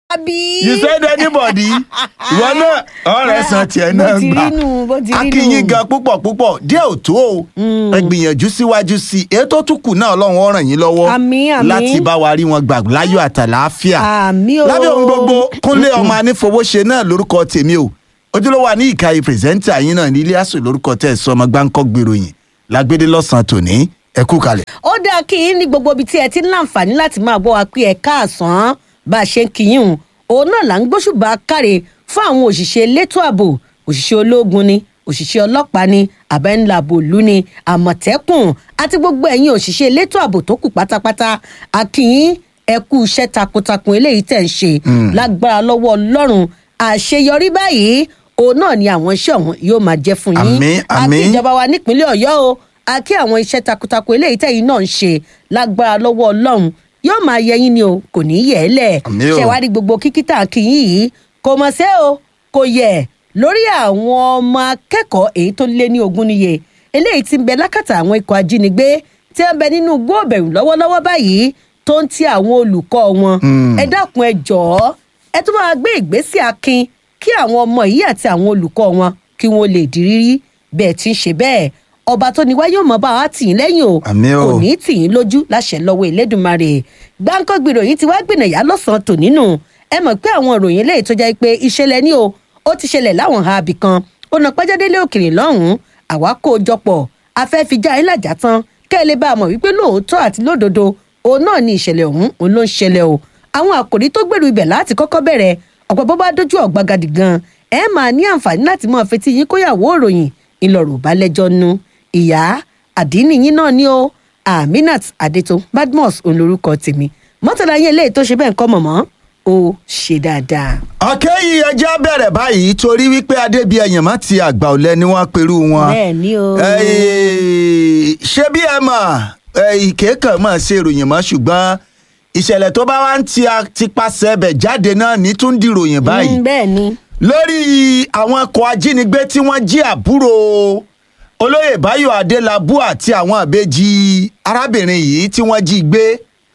You said anybody. Ìwọ náà ọ̀rẹ́ san tiẹ̀ náà gbà. Akínyìn gan púpọ̀ díẹ̀ ò tó o. Ẹ gbìyànjú síwájú sí i. Èyí tó tún kù náà Ọlọ́run ó ràn yín lọ́wọ́. Àmín. Láti bá wa rí wọn gbà láyọ̀ àtàlàáfíà. Àmín o. Lábẹ́ ohun gbogbo Kúnlé ọmọ anífowóṣe náà lórúkọ tèmi o. Ojúlówó wa ní ìkàyè pírẹsẹ́ńtà yín náà ní Ilyas lórúkọ tẹ̀ sọ ọmọ gbáǹkọ́ gbèròyìn lágbédé lọ́sàn-án tòní ẹ kú kalẹ̀. Ó dáa kí yín ní gbogbo ibi tí ẹ ti ń láǹfààní láti máa bọ́ wa pé ẹ káàsán bá a ṣe ń kí yín òun náà là ń gbóṣùbà káre fún àwọn òṣìṣẹ́ elétò ààbò òṣìṣẹ́ ológun ni òṣìṣẹ́ ọlọ́pàá ni àbẹ́ńlàbò ìlú ni àmọ̀tẹ́kùn àti gbogbo ẹ̀yin òṣìṣẹ́ elétò ààbò tó kù pátápátá a kí yín ẹ kú iṣẹ́ takuntakun eléyìí tẹ̀ ń ṣe lágbára lọ́wọ́ Ọlọ́run àṣeyọrí báyìí òun náà ni àwọn iṣẹ́ ọ̀hún yóò máa jẹ́ fún yín. Àmín, àmín. àti ìjọba wa nípínlẹ̀ Ọ̀yọ́ o a kí àwọn iṣẹ́ takuntakun eléyìí tẹ̀yin náà ń ṣe lágbára lọ́wọ́ Ọlọ́run yóò máa yẹ yín ni o kò ní í yẹ̀ ẹ́ lẹ̀. Àmín o. ṣẹ̀wárí gbogbo kíkítà kìyìn yìí kò mọ̀ sí o kò yẹ lórí àwọn ọmọ akẹ́kọ̀ọ́ èyí tó lé ní 20 níye eléyìí tí ń bẹ lákàtà àwọn ikọ̀ ajínigbé tí ń bẹ nínú igbó ìbẹ̀rù lọ́wọ́lọ́wọ́ báyìí tó ń ti àwọn olùkọ́ wọn. ẹ dákun ẹ jọ̀ọ́ ẹ tún máa gbé ìgbésẹ̀ akin kí àwọn ọmọ yìí àti àwọn olùkọ́ wọn kí wọ́n lè di rírí bẹ́ẹ̀ tí ń ṣe bẹ́ẹ̀ ọba tó ní wá yóò mọ bá wa tì í lẹ́yìn o Àmín o. kò ní tì í lójú láṣẹ lọ́wọ́ Elédùmarè Gbáǹkọ́gbì ìròyìn ti wá gbìnàyà lọ́sàn-án tò nínú ẹ mọ̀ pé àwọn ìròyìn eléyìí tó jẹ́ pé ìṣẹ̀lẹ̀ ní o ó ti ṣẹlẹ̀ láwọn àbí kan ó nà pẹ́jọ́délé òkèèrè lọ́hùn-ún àwa kó o jọpọ̀ afẹ́ fi já ìlàjà tán kẹ́ ẹ lè bá a mọ̀ wípé lóòótọ́ àti lódodo òun náà ni ìṣẹ̀lẹ̀ ọ̀hún òun ló ń ṣẹlẹ̀ o àwọn àkòrí tó gbèrú ibẹ̀ láti kọ́kọ́ bẹ̀rẹ̀ ọ̀pọ̀ bó bá dójú ọ̀gbagadì gan ẹ máa ní àǹfààní láti máa fetí yín kóyàwó òròyìn ìlọ̀rọ̀ balẹ̀jọ́ nu ìyá àdínì yín náà ni ó Aminat Adétò Badmus òun lorúkọ tèmi mọ́tàlá yín eléyìí tó ṣe bẹ́ẹ̀ ń kọ́ mọ̀mọ́ ó ṣe dáadáa. ọ̀kẹ́ yìí ẹjẹ́ bẹ̀rẹ̀ báyìí torí wípé Adébíyẹ̀yàn má ti àgbà ọ̀lẹ ni wọ́n perú wọn. bẹ́ẹ̀ ni o. ṣé bí ẹ mọ̀ ìkéèkàn mọ̀ ṣe ìròyìn mọ́ ṣùgbọ́n ìṣẹ̀lẹ̀ tó bá wá ń tipasẹ̀ ẹbẹ̀ jáde náà ní tún dìròyìn báyìí. bẹ́ẹ̀ ni. lórí àwọn ọkọ̀ ajínigbé tí wọ́n jí àbúrò olóyè Báyọ̀ Adélabú àti àwọn àbejì arábìnrin yìí tí wọ́n jí gbé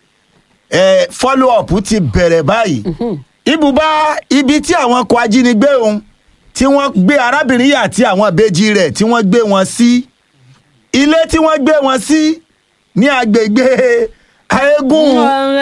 follow up ti bẹ̀rẹ̀ báyìí. ibùbá ibi tí àwọn ọkọ̀ ajínigbé òun tí wọ́n gbé arábìnrin yìí àti àwọn àbejì rẹ̀ tí wọ́n gbé wọn sí ilé tí wọ́n gbé wọn sí ní agbègbè Ayégún.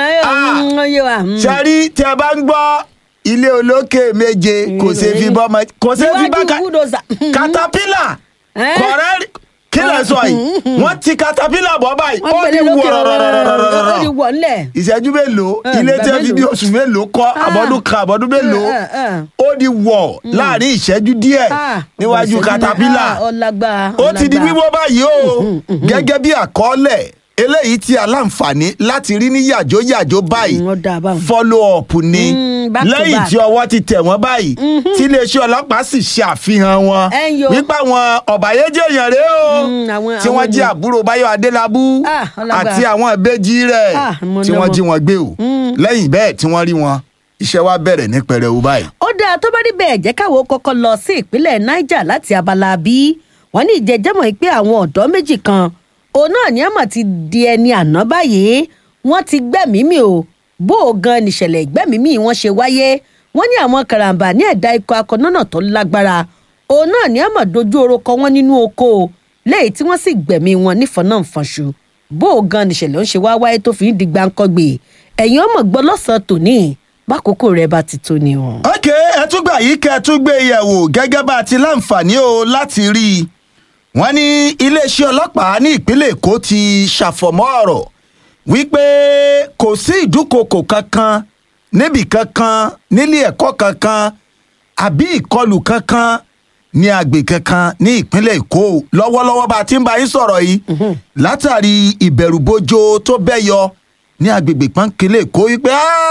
sẹ́rí tí a bá ń gbọ́ ilé olókè méje kò ṣe fi bọ́ ọmọ kò ṣe fi bá katapila kọ̀rẹ́ kí lè sọ yìí wọ́n ti katapila bọ́ báyìí ó di wọ̀rọ̀rọ̀rọ̀rọ̀ ìṣẹ́jú mélòó ilé tí wọ́n fi bí oṣù mélòó kọ́ àbọ̀dún kan àbọ̀dún mélòó ó di wọ̀ láàrin ìṣẹ́jú díẹ̀ níwájú katapila ó ti di wíwọ́ báyìí o gẹ́gẹ́ bí àkọọ́lẹ̀ eléyìí tí aláǹfààní láti rí ní yàjóyàjó báyìí follow up ni lẹ́yìn tí ọwọ́ ti tẹ̀ wọ́n báyìí tí iléeṣẹ́ ọlọ́pàá sì ṣe àfihàn wọn wípé àwọn ọ̀bàyéjẹ́ èèyàn rèé o tí wọ́n jí àbúrò Báyọ̀ Adélabú àti àwọn ìbejì rẹ̀ tí wọ́n jí wọn gbé o lẹ́yìn bẹ́ẹ̀ tí wọ́n rí wọn iṣẹ́ wa bẹ̀rẹ̀ ní pẹrẹu báyìí. ó dáa tó bá rí bẹ́ẹ̀ jẹ́ káwọ́ kọ́kọ́ lọ sí ìpínlẹ̀ Niger láti abala bí wọ́n ní ìjẹ́jẹ́mọ̀ pé àwọn ọ̀dọ́ méjì kan òun náà ní àmọ̀ ti di ẹni àná báyìí wọ́n ti gbẹ̀mímì o bó o gan nìṣẹ̀lẹ̀ ìgbẹ́mímì wọn ṣe wáyé wọ́n ní àwọn karambà ní ẹ̀dá ikọ̀ akọ̀nọ́nà tó lágbára òun náà ní àmọ̀ dojú oró kọ wọn nínú oko léyìí tí wọ́n sì gbẹ̀mí wọn nífọ̀nàfọ̀nṣu bó o gan nìṣẹ̀lẹ̀ ń ṣe wá wáyé tó fi ń di gbáǹkọ́gbè ẹ̀yin ọmọ gbọ́ lọ́sàn-án tòní bákòókò rẹ̀ bá ti tó ni o. ok ẹ tún gbà yìí kẹ́ ẹ tún gbé yẹ̀wò gẹ́gẹ́ bá a ti láǹfààní o láti rí i wọ́n ní iléeṣẹ́ ọlọ́pàá ní ìpínlẹ̀ Èkó ti ṣàfọ̀mọ́ ọ̀rọ̀ wípé kò sí ìdúkokò kankan níbì kankan nílé ẹ̀kọ́ kankan àbí ìkọlù kankan ní agbè kankan ní ìpínlẹ̀ Èkó lọ́wọ́lọ́wọ́ bá a ti ń bá yín sọ̀rọ̀ yìí látàrí ìbẹ̀rùbojo tó bẹ́yọ ní agbègbè pọ́nkélé Èkó wípé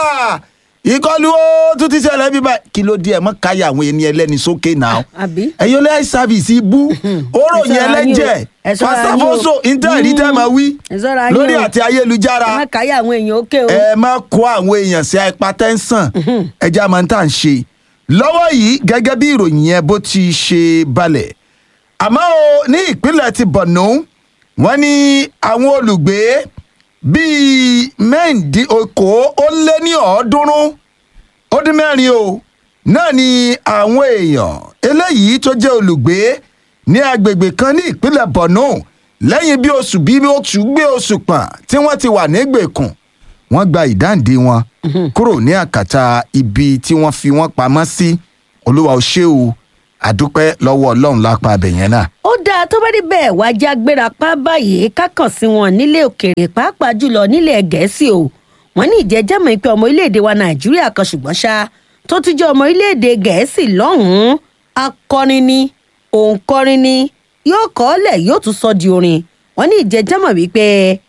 ìkọlù ó tún ti ṣẹlẹ̀ bí báyìí kí ló dé ẹ̀ mọ́ káyà àwọn ẹni ẹlẹ́ni sókè náà ẹ̀yin olè eye service ibú òròyìn ẹlẹ́jẹ̀ fasafoso intanet tẹ́ máa wí lórí àti ayélujára ẹ má kó àwọn èèyàn sí hypertension ẹja máa ń tà ń ṣe lọ́wọ́ yìí gẹ́gẹ́ bí ìròyìn yẹn bó ti ṣe balẹ̀ àmọ́ ní ìpínlẹ̀ ti Borno wọ́n ní àwọn olùgbé bíi mẹ́ǹdínlókòó ó lé ní 300 ó dín mẹ́rin o náà ni àwọn èèyàn eléyìí tó jẹ́ olùgbé ní agbègbè kan ní ìpínlẹ̀ Borno lẹ́yìn bí oṣù gbé oṣù pọ̀n tí wọ́n ti wà nígbèkùn wọ́n gba ìdáǹdè wọn kúrò ní àkàtà ibi tí wọ́n fi wọ́n pamọ́ sí. Olúwa ó ṣé o, àdúpẹ́ lọ́wọ́ Ọlọ́run lápá abẹ̀yẹn náà. ó dáa tó bá rí bẹ́ẹ̀ wá já gbéra pa báyìí kákàn sí wọn nílé òkèèrè pàápàá jùlọ nílẹ̀ Gẹ̀ẹ́sì o. wọ́n ní ìjẹ́jẹ́mọ̀ pé ọmọ orílẹ̀-èdè wa Nàìjíríà kan ṣùgbọ́n ṣá tó tún jẹ́ ọmọ orílẹ̀-èdè Gẹ̀ẹ́sì lọ́hùn-ún akọrin ni òǹkọrin ni yóò kọ́ ọ́ lẹ̀ yóò tún sọ di orin. wọ́n ní ìjẹ́jẹ́mọ̀ wípé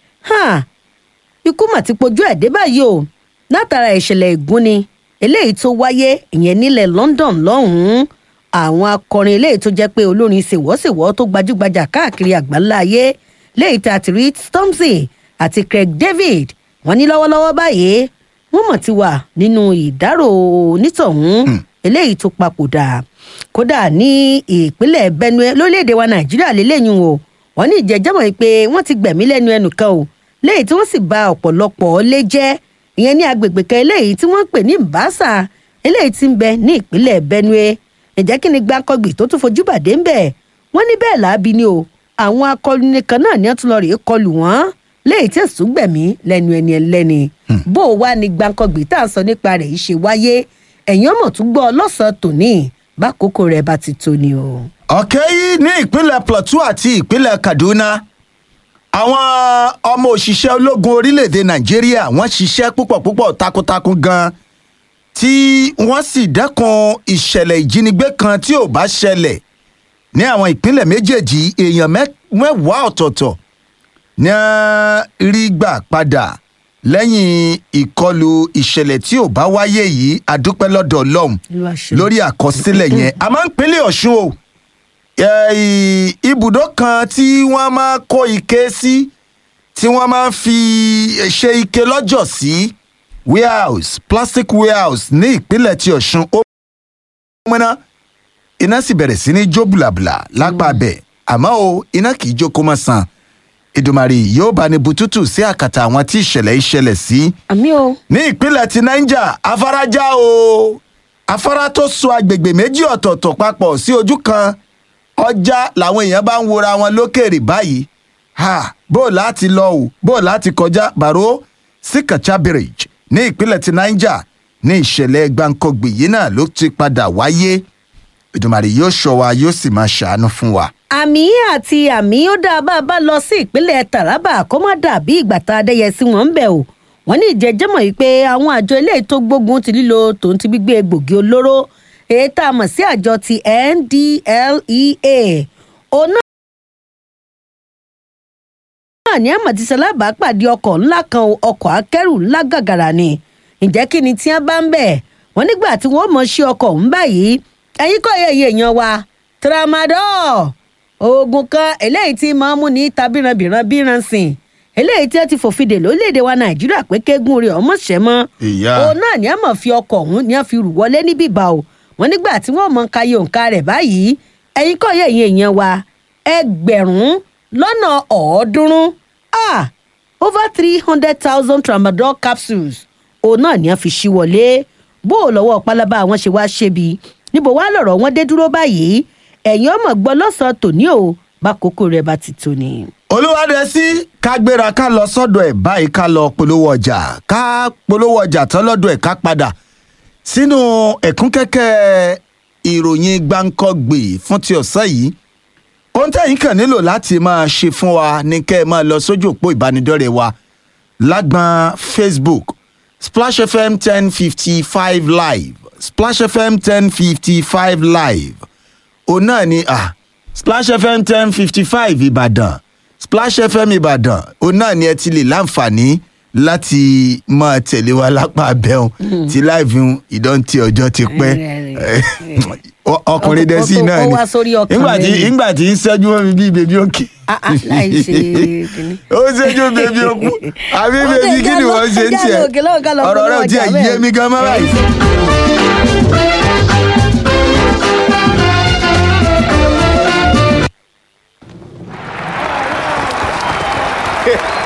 ikú mà ti pojú ẹ̀ dé báyìí o látara ìṣẹ̀lẹ̀ ìgúnni eléyìí tó wáyé ìyẹn nílẹ̀ London lọ́hùn-ún. àwọn akọrin eléyìí tó jẹ́ pé olórin ṣèwọ́ṣèwọ́ tó gbajúgbajà káàkiri àgbáńlá ayé léyìí tá a ti rí Stormzy àti Craig David wọ́n ní lọ́wọ́lọ́wọ́ báyìí wọ́n mọ̀ ti wà nínú ìdárò onítọ̀hún eléyìí tó papòdà. kódà ní ìpínlẹ̀ Benue lórílẹ̀‐èdè wa Nàìjíríà lélẹ́yìn o wọ́n ní ìjẹ́jẹ́mọ̀ pé wọ́n ti gbẹ̀mí lẹ́nu ẹnìkan o léyìí tí wọ́n sì bà ọ̀pọ̀lọpọ̀ lé jẹ́ ìyẹn ní agbègbè kan eléyìí tí wọ́n ń pè ní Mbasa eléyìí tí ń bẹ ní ìpínlẹ̀ Benue. ǹjẹ́ kí ni gbàǹkangbì tó tún fojú bàdé ń bẹ̀? wọ́n ní bẹ́ẹ̀ láabi ni o àwọn akọlùni kan náà ní ọtún lọ rèé kọlù wọ́n léyìí tí èsùn gbẹ̀mí lẹ́nu ẹni ẹlẹ́ni. bó o wá ní gbàǹkangbì tá à ń sọ nípa rẹ̀ yìí ṣe wáyé ẹ̀yìn ọmọ tún gbọ́ lọ́sàn-án tòní bákòókò rẹ̀ bá ti tó ni o. ọ̀kẹ́ yìí ní ìpínlẹ̀ Plateau àti ìpínlẹ̀ Kaduna àwọn ọmọ òṣìṣẹ́ ológun orílẹ̀-èdè Nàìjíríà wọ́n ṣiṣẹ́ púpọ̀ takuntakun gan-an tí wọ́n sì dẹ́kun ìṣẹ̀lẹ̀ ìjínigbé kan tí ò bá ṣẹlẹ̀ ní àwọn ìpínlẹ̀ méjèèjì. èèyàn mẹ́wàá ọ̀tọ̀ọ̀tọ̀ ní rí gbà padà lẹ́yìn ìkọlù ìṣẹ̀lẹ̀ tí ò bá wáyé yìí. àdúpẹ́ lọ́dọ̀ Ọlọ́run lórí àkọsílẹ̀ yẹn. a máa ń pínlẹ̀ Ọ̀ṣun o ibùdó kan tí wọ́n máa kó ike sí tí wọ́n máa fi ṣe ike lọ́jọ́ sí warehouse plastic warehouse ní ìpínlẹ̀ tí Ọ̀ṣun ó mọ́ná iná sì bẹ̀rẹ̀ sí ní jó bùlàbùlà lápá abẹ́ àmọ́ o iná kì í jó kó má san. Èdùmàrè yóò bá ní bùtútù sí àkàtà àwọn tí ìṣẹ̀lẹ̀ ìṣẹ̀lẹ̀ sí. àmín o. ní ìpínlẹ̀ ti Niger afárá já o afárá tó so agbègbè méjì ọ̀tọ̀ọ̀tọ̀ papọ̀ sí ojú kan ọjà làwọn èèyàn bá ń wora wọn lókèrè báyìí. bó láti lọ o bó láti kọjá Baro sí Kacha Bridge ní ìpínlẹ̀ ti Niger ní ìṣẹ̀lẹ̀ gbàǹkangbì yìí náà ló ti padà wáyé. Èdùmàrè yóò ṣọ́ wa yóò sì máa ṣàánú fún wa. àmì àti àmì ó dáa bá a bá lọ sí ìpínlẹ̀ Taraba kó má dàbí ìgbà tá a dẹ́yẹ sí wọn ń bẹ̀ o. wọ́n ní ìjẹ́jẹ́mọ̀ yìí pé àwọn àjọ eléyìí tó gbógun ti lílo tòun ti gbígbé egbògi olóró èyí tá a mọ̀ sí àjọ ti NDLEA òun náà ní àmọ̀ ti ṣalábàápàdé ọkọ̀ ńlá kan ọkọ̀ akẹ́rù ńlá gàgàrà ni. ǹjẹ́ kí ni tí wọ́n bá ń bẹ̀? wọ́n nígbà tí wọ́n mọ̀ ṣe ọkọ̀ ń báyìí ẹ̀yin kọ́ ẹ̀yẹ èèyàn wa tramadol oògùn kan eléyìí tí máa ń mú ní tabíranbìran sìn eléyìí tí wọ́n ti fòfin dè lórílẹ̀‐èdè wa Nàìjíríà pé kéegun rẹ̀ ọmọ ṣẹ́ mọ́ òun náà ní àmọ̀ fi ọkọ̀ ọ̀hún ní wọ́n fi rù wọlé ní bíbá o. wọ́n nígbà tí wọ́n mọ̀ ń kayé òǹkà rẹ̀ báyìí ẹ̀yin kọ́ ẹ̀yẹ èèyàn wa 1,300 over 300,000 tramadol capsules òun náà ní wọ́n fi ṣí wọlé. bó o lọ́wọ́ pálábá àwọn ṣe wá ṣebi níbo wá lọ̀rọ̀ wọn dé dúró báyìí ẹ̀yin ọmọ gbọ́ lọ́sàn-án tòní o bákòókò rẹ̀ bá ti tó ni. Olúwadẹ́sí ká gbéra ká lọ sọ́dọ̀ ẹ̀ báyìí ká lọ polówó ọjà tán lọ́dọ̀ ẹ̀ ká padà sínú ẹ̀kúnkẹ́kẹ́ ìròyìn gbáǹkọ́gbì fún ti ọ̀sán yìí. ohun tẹ́yìn kàn nílò láti máa ṣe fún wa ní kẹ́ ẹ máa lọ sójú òpó ìbánidọ́rẹ̀ẹ́ wa lágbọ́n Facebook Splash FM 1055 live Splash FM 1055 live òun náà ni Splash FM 1055 Ìbàdàn Splash FM Ìbàdàn òun náà ni ẹ ti lè láǹfààní láti máa tẹ̀lé wa lápá abẹ́hùn tí láìfihàn ìdọ́ntì ọjọ́ ti pẹ́ ọkùnrin dẹ́sí náà ni ìgbà tí ń ṣẹ́jú wọn mi bí bèbí òkè ó ṣẹ́jú bèbí òkú àbí bèbí kí ni wọ́n ṣe ń tiẹ̀ ọ̀rọ̀ rẹ̀ ò tiẹ̀ yé mi gan mọ́ báyìí.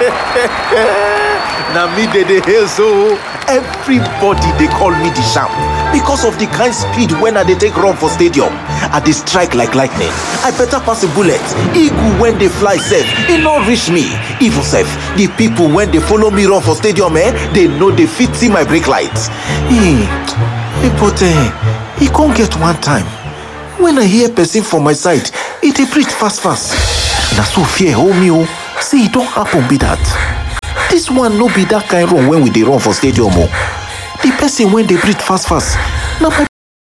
Na me dey hail so everybody dey call me the champ. because of the kind speed when I dey take run for stadium. I dey strike like lightning. I better pass a bullet. Eagle when they fly safe, e no reach me. Even safe, the people when they follow me run for stadium, they know they fit see my brake lights. But e can't get one time. When I hear person for my side, e dey breathe fast fast. Na so fear hold me o. Say e don happen be that. This one no be that kind run when we dey run for stadium o. The person when dey breathe fast fast, na my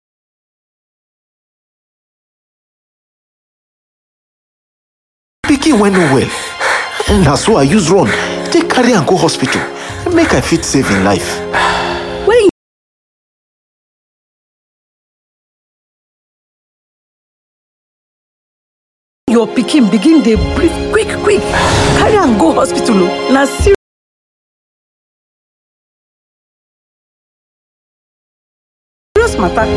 pikin wey no well. Na so I use run take carry am go hospital make I fit save im life. Your pikin begin dey breathe quick carry am go hospital o. Na serious matter.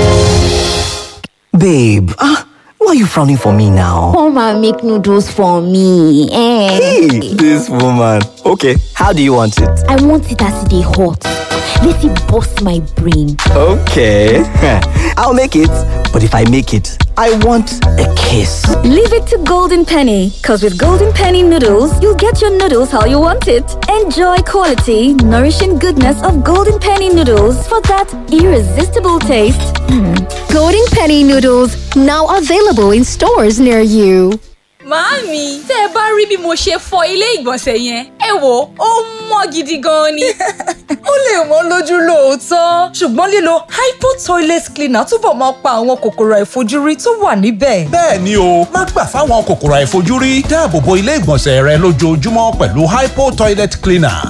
Babe, why are you frowning for me now? Come and make noodles for me. Hey, this woman. Okay, how do you want it? I want it as they hot. Let it bust my brain. Okay, I'll make it. But if I make it, I want a kiss. Leave it to Golden Penny, because with Golden Penny noodles, you'll get your noodles how you want it. Enjoy quality, nourishing goodness of Golden Penny noodles for that irresistible taste. Golden Penny noodles, now available in stores near you. Màámi, tẹ́ ẹ bá rí bí mo ṣe fọ ilé ìgbọ̀nsẹ̀ yẹn, ẹ wò ó mọ́ gidi gan ni. Ó lè wọ́n lójú lóòótọ́, ṣùgbọ́n lílo Hypo toilet cleaner túbọ̀ máa pa àwọn kòkòrò àìfojúrí tó wà níbẹ̀. Bẹ́ẹ̀ ni o, má gbà fáwọn kòkòrò àìfojúrí, dáàbò bo ilé ìgbọ̀nsẹ̀ rẹ lójoojúmọ́ pẹ̀lú Hypo toilet cleaner.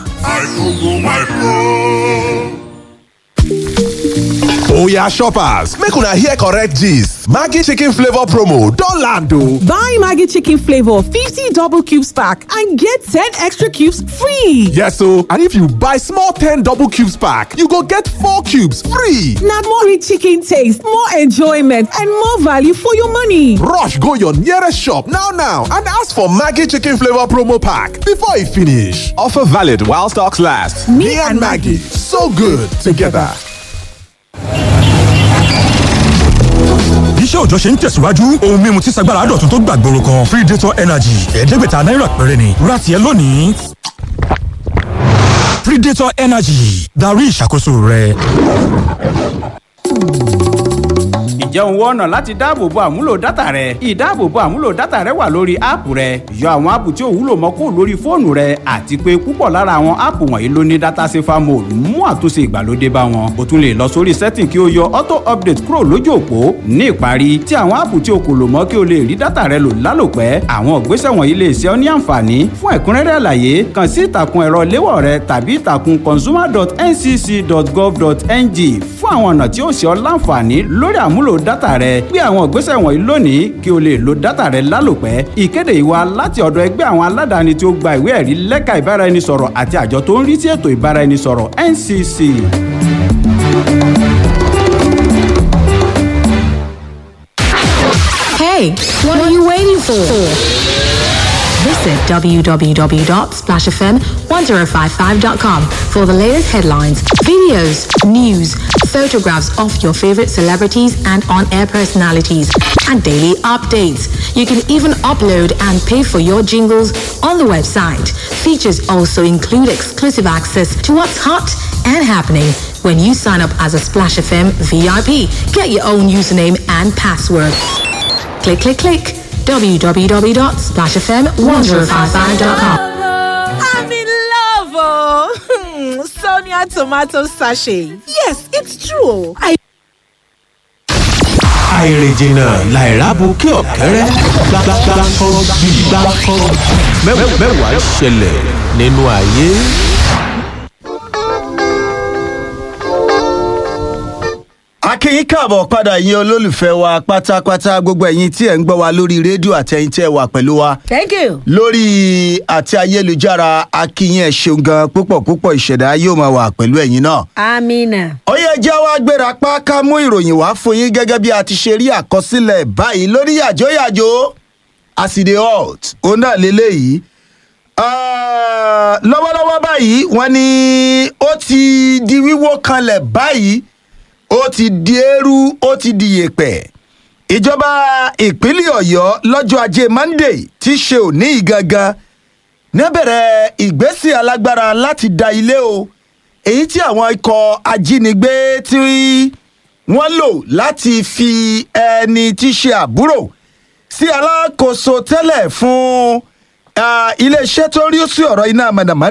Oya shoppers, make una hear correct gist. Maggi chicken flavor promo don land o. Buy Maggi chicken flavor 50 double cubes pack and get 10 extra cubes free. Yes o, and if you buy small 10 double cubes pack, you go get 4 cubes free. Na more rich chicken taste, more enjoyment and more value for your money. Rush go your nearest shop now and ask for Maggi chicken flavor promo pack before e finish. Offer valid while stocks last. Me and Maggi, so good together. Iṣẹ́ òjọ́ ṣe ń tẹ̀síwájú ohun mímu tí sagbára dọ̀tun tó gbàgbóró kan Predator Energy $500 péré ni ra tiẹ̀ lónìí. Predator Energy darí ìṣàkóso rẹ. Ǹjẹ́ òun wọ́n ọ̀nà láti dáàbòbo àmúlò dátà rẹ? Ìdáàbòbo àmúlò dátà rẹ wà lórí áàpù rẹ. Yọ àwọn áàpù tí ò wúlò mọ́ kúrò lórí fóònù rẹ àti pé púpọ̀ lára àwọn áàpù wọ̀nyí ló ní data safer mode mú àtúnṣe ìgbàlódé bá wọn. O tún lè lọ sórí setting kí o yọ auto update kúrò lójú òpó. Ní ìparí, tí àwọn áàpù tí o kò lò mọ́ kí o lè rí dátà rẹ lò lálòpẹ́. Àwọn ìgbésẹ̀ wọ̀nyí lè ṣe ọ́ ní àǹfààní. Fún ẹ̀kúnrẹ́rẹ́ àlàyé, kàn sí ìtàkùn ẹ̀rọ léwọ̀ rẹ tàbí ìtàkùn consumer.ncc.gov.ng fún àwọn ọ̀nà tí ó ṣe ọ́ láǹfààní lórí àmúlò dátà rẹ. Gbé àwọn ìgbésẹ̀ wọ̀nyí lónìí kí o lè lo dátà rẹ lálòpẹ́. Ìkéde yìí wá láti ọ̀dọ̀ ẹgbẹ́ àwọn aládàáni tí ó gba ìwé ẹ̀rí lẹ́ka ìbáraẹnisọ̀rọ̀ àti àjọ tó ń rí sí ètò ìbáraẹnisọ̀rọ̀ NCC. Hey, what are you waiting for? Visit www.splashfm1055.com for the latest headlines, videos, news, photographs of your favorite celebrities and on-air personalities, and daily updates. You can even upload and pay for your jingles on the website. Features also include exclusive access to what's hot and happening when you sign up as a Splash FM VIP. Get your own username and password. Click, click, click. www.splashfm1055.com. I'm in love, oh. Sonia tomato sachet. Yes, it's true. Àìrìnjìnà làìrábùkẹ́ ọ̀kẹ́rẹ́ mẹ́wàá ṣẹlẹ̀ nínú ayé. Akínyìn káàbọ̀ padà yín olólùfẹ́ wa pátápátá gbogbo ẹ̀yin tí ẹ̀ ń gbọ́ wa lórí rédíò àtẹ̀yin tí ẹ̀ wà pẹ̀lú wa. Thank you. Lórí àti ayélujára akínyìn ẹ̀ ṣeun gan púpọ̀ ìṣẹ̀dá yóò máa wà pẹ̀lú ẹ̀yin náà. Amina. Ó yẹ jẹ́ wá gbéra pa ká mú ìròyìn wá fún yín gẹ́gẹ́ bí a ti ṣe rí àkọsílẹ̀ báyìí lórí yàjóyàjó àsìdè hot òun náà lélẹ́yìí. Lọ́wọ́lọ́wọ́ báyìí wọ́n ní ó ti di wíwó kanlẹ̀ báyìí ó ti di eérú ó ti di yèpẹ̀ ìjọba ìpínlẹ̀ ọ̀yọ́ lọ́jọ́ ajé Monday tí ṣe òní ìgangan ní bẹ̀rẹ̀ ìgbésẹ̀ alágbára láti da ilé o èyí tí àwọn ikọ̀ ajínigbé tí wọ́n lò láti fi ẹni tí ṣe àbúrò sí alákòóso tẹ́lẹ̀ fún iléeṣẹ́ tó rí sí ọ̀rọ̀ iná mọ̀nàmọ́ná